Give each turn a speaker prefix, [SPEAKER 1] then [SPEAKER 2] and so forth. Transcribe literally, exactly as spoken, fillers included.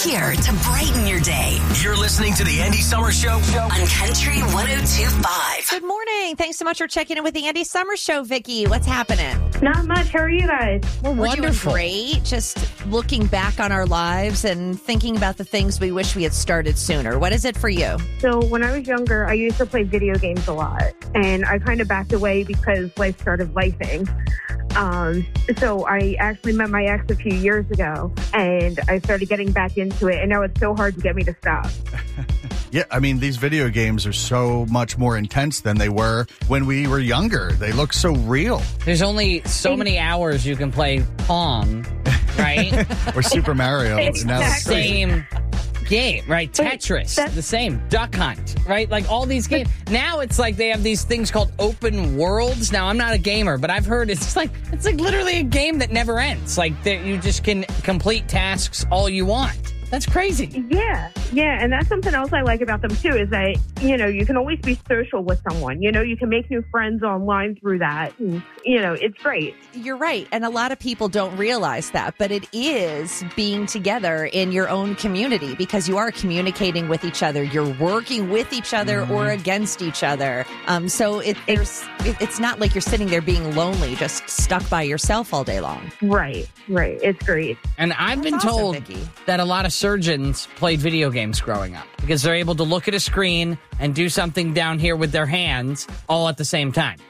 [SPEAKER 1] here to brighten your day.
[SPEAKER 2] You're listening to the Andy Summers Show
[SPEAKER 1] on Country one oh two point five.
[SPEAKER 3] Good morning. Thanks so much for checking in with the Andy Summers Show, Vicky. What's happening?
[SPEAKER 4] Not much. How are you guys?
[SPEAKER 3] We're
[SPEAKER 5] Wonderful.
[SPEAKER 3] doing great. Just looking back on our lives and thinking about the things we wish we had started sooner. What is it for you?
[SPEAKER 4] So when I was younger, I used to play video games a lot, and I kind of backed away because life started lifing. Um, so I actually met my ex a few years ago, and I started getting back into it, and now it's so hard to get me to stop.
[SPEAKER 6] Yeah, I mean, these video games are so much more intense than they were when we were younger. They look so real.
[SPEAKER 5] There's only so many hours you can play Pong, right?
[SPEAKER 6] Or Super Mario.
[SPEAKER 4] Exactly.
[SPEAKER 6] Now it's crazy.
[SPEAKER 5] Same game, right? Tetris,
[SPEAKER 4] That's-
[SPEAKER 5] the same. Duck Hunt, right? Like all these games. Now it's like they have these things called open worlds. Now I'm not a gamer, but I've heard it's like it's like literally a game that never ends. Like that you just can complete tasks all you want. That's crazy.
[SPEAKER 4] Yeah, yeah, and that's something else I like about them, too, is that, you know, you can always be social with someone. You know, you can make new friends online through that, and, you know, it's great.
[SPEAKER 3] You're right. And a lot of people don't realize that, but it is being together in your own community because you are communicating with each other. You're working with each other
[SPEAKER 5] Mm-hmm.
[SPEAKER 3] or against each other. Um, so it, there's, it, it's not like you're sitting there being lonely, just stuck by yourself all day long.
[SPEAKER 4] Right, right. It's great.
[SPEAKER 5] And I've been
[SPEAKER 3] That's awesome,
[SPEAKER 5] told
[SPEAKER 3] Vicky.
[SPEAKER 5] that a lot of surgeons played video games growing up because they're able to look at a screen and do something down here with their hands all at the same time.